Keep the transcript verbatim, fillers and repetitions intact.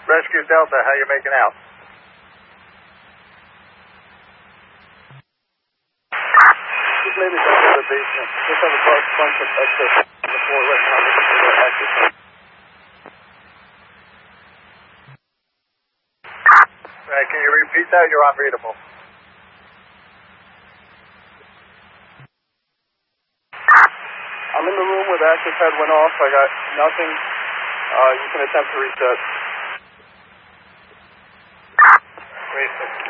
Rescue Delta, how you making out? Just maybe down to the basement. Just have a bunch of extra on the floor right now looking for their active. Right, can you repeat that? You're unreadable. I'm in the room where the active head went off. I got nothing. Uh, you can attempt to reset. Reset.